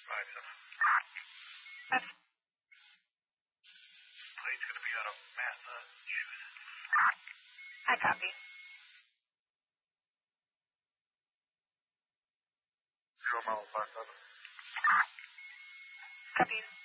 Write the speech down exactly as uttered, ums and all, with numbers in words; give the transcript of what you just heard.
Five seven. Plane's going to be out of Massachusetts. I copy. Zero mile five seven. Copy.